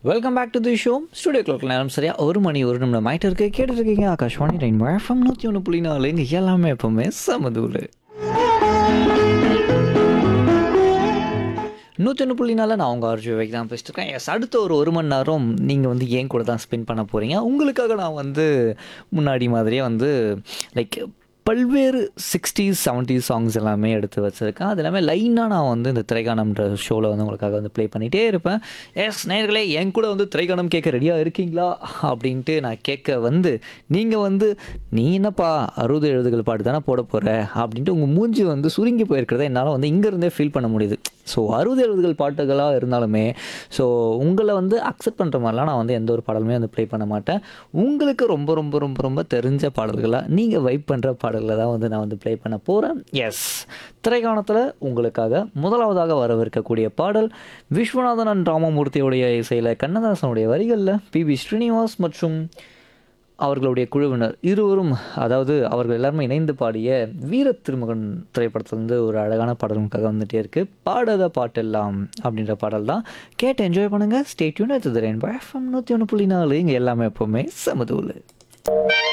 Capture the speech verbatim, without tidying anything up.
Welcome back to the show. Studio clock நேரம் சரியா ஒரு மணி ஒரு நிமிடம் ஆயிட்டு இருக்கு. கேட்டுட்டு இருக்கீங்க ஆகாஷ்வாணி ரெயின்போ எஃப்எம் நூற்றி ஒன்று புள்ளி நாலு. இங்கே எல்லாமே எப்பவுமே சமதூள். நூற்றி ஒன்று புள்ளி நாலு நான் உங்கள் ஆர்ஜி வைக்க தான் பேசிட்டு இருக்கேன். எஸ், அடுத்த ஒரு ஒரு மணி நேரம் நீங்கள் வந்து ஏன் கூட தான் ஸ்பெண்ட் பண்ண போகிறீங்க. உங்களுக்காக நான் வந்து முன்னாடி மாதிரியே வந்து லைக் பல்வேறு சிக்ஸ்டீஸ் செவன்டீஸ் சாங்ஸ் எல்லாமே எடுத்து வச்சுருக்கேன். அது எல்லாமே லைனாக நான் வந்து இந்த திரைக்காணம்ன்ற ஷோவில் வந்து உங்களுக்காக வந்து ப்ளே பண்ணிகிட்டே இருப்பேன். எஸ் நேயர்களே, என் கூட வந்து திரைக்காணம் கேட்க ரெடியாக இருக்கீங்களா அப்படின்ட்டு நான் கேட்க வந்து நீங்கள் வந்து நீ என்னப்பா அறுபது எழுபதுகள் பாட்டு தானே போட போகிற அப்படின்ட்டு உங்கள் மூஞ்சி வந்து சுருங்கி போயிருக்கிறத என்னால் வந்து இங்கேருந்தே ஃபீல் பண்ண முடியுது. ஸோ அறுபது எழுபதுகள் பாட்டுகளாக இருந்தாலுமே ஸோ உங்களை வந்து அக்செப்ட் பண்ணுற மாதிரிலாம் நான் வந்து எந்த ஒரு பாடலுமே வந்து ப்ளே பண்ண மாட்டேன். உங்களுக்கு ரொம்ப ரொம்ப ரொம்ப ரொம்ப தெரிஞ்ச பாடல்களாக நீங்கள் வைப் பண்ணுற பாடல்களை தான் வந்து நான் வந்து ப்ளே பண்ண போகிறேன். எஸ், திரைக்காணத்தில் உங்களுக்காக முதலாவதாக வரவிருக்கக்கூடிய பாடல் விஸ்வநாதன் அண்ட் ராமமூர்த்தியுடைய இசையில், கண்ணதாசனுடைய வரிகளில், பி பி ஸ்ரீனிவாஸ் மற்றும் அவர்களுடைய குழுவினர் இருவரும், அதாவது அவர்கள் எல்லாருமே இணைந்து பாடிய வீர திருமகன் திரைப்படத்துலேருந்து ஒரு அழகான பாடலுக்காக வந்துகிட்டே இருக்குது. பாடாத பாட்டெல்லாம் அப்படின்ற பாடல் தான். கேட்டு என்ஜாய் பண்ணுங்கள். Stay tune. அது ரெயின்போ எஃப்எம் நூற்றி ஒன்று புள்ளி நாலு. இங்கே எல்லாமே எப்போவுமே சமதூள்.